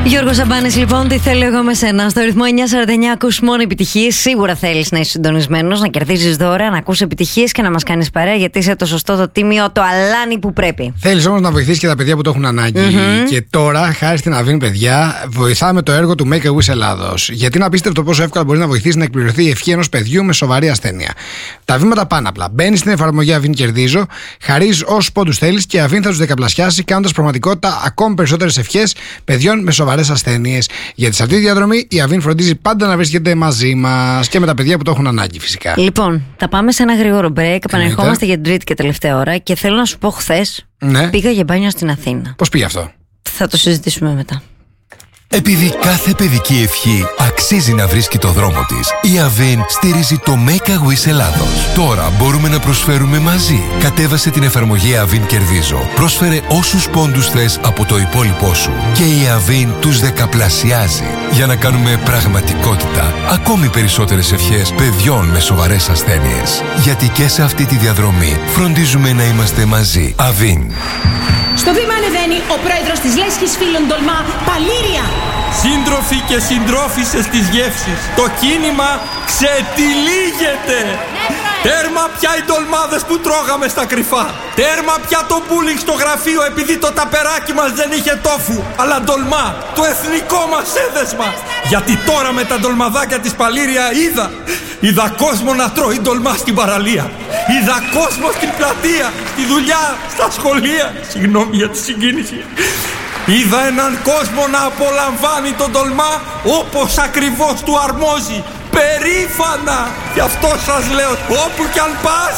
Γιώργος Σαμπάνης, λοιπόν, τι θέλω εγώ με σένα. Στο ρυθμό 949 ακούς μόνο επιτυχίες. Σίγουρα θέλεις να είσαι συντονισμένος, να κερδίζεις δώρα, να ακούς επιτυχίες και να μας κάνεις παρέα, γιατί είσαι το σωστό, το τίμιο, το αλάνι που πρέπει. Θέλεις όμως να βοηθήσεις και τα παιδιά που το έχουν ανάγκη. Και τώρα, χάρη στην Αβίν, παιδιά, βοηθάμε το έργο του Make a Wish Ελλάδος. Γιατί είναι απίστευτο πόσο εύκολα μπορεί να βοηθήσει να εκπληρωθεί η ευχή ενός παιδιού με σοβαρή ασθένεια. Τα βήματα πάνε απλά. Μπαίνεις στην εφαρμογή Αβίν Κερδίζω, χαρίζεις όσους πόντους θέλεις και η Αβίν θα τους δεκαπλασιάσει, κάνοντας πραγματικότητα ακόμη περισσότερες ευχές παιδιών με σοβαρές ασθένειες. Γιατί σε αυτή τη διαδρομή η Αβίν φροντίζει πάντα να βρίσκεται μαζί μας και με τα παιδιά που το έχουν ανάγκη, φυσικά. Λοιπόν, θα πάμε σε ένα γρήγορο break. Επανερχόμαστε για την τρίτη και τελευταία ώρα. Και θέλω να σου πω, χθες πήγα για μπάνιο στην Αθήνα. Πώς πήγε αυτό? Θα το συζητήσουμε μετά. Επειδή κάθε παιδική ευχή αξίζει να βρίσκει το δρόμο της, η Αβίν στηρίζει το Make a Wish Ελλάδος. Τώρα μπορούμε να προσφέρουμε μαζί. Κατέβασε την εφαρμογή Αβίν Κερδίζω. Πρόσφερε όσους πόντους θες από το υπόλοιπό σου και η Αβίν τους δεκαπλασιάζει για να κάνουμε πραγματικότητα ακόμη περισσότερες ευχές παιδιών με σοβαρές ασθένειες. Γιατί και σε αυτή τη διαδρομή φροντίζουμε να είμαστε μαζί. Αβίν. Στο βήμα ανεβαίνει ο πρόεδρος της Λέσχης Φίλων Ντολμά, Παλήρια. Σύντροφοι και συντρόφισσες της γεύσης, το κίνημα ξετυλίγεται. Τέρμα πια οι ντολμάδες που τρώγαμε στα κρυφά. Τέρμα πια το μπούλινγκ στο γραφείο επειδή το ταπεράκι μας δεν είχε τόφου, αλλά ντολμά, το εθνικό μας έδεσμα. Γιατί τώρα με τα ντολμαδάκια της Παλήρια είδα κόσμο να τρώει ντολμά στην παραλία. Είδα κόσμο στην πλατεία, στη δουλειά, στα σχολεία. Συγγνώμη για τη συγκίνηση. Είδα έναν κόσμο να απολαμβάνει τον ντολμά όπως ακριβώς του αρμόζει. Περήφανα! Γι' αυτό σας λέω, όπου κι αν πας,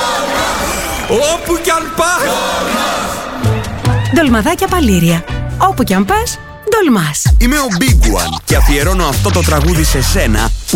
όπου κι αν πας. Ντολμαδάκια Παλήρια. Όπου κι αν πας, ντολμάς. Είμαι ο Big One και αφιερώνω αυτό το τραγούδι σε σένα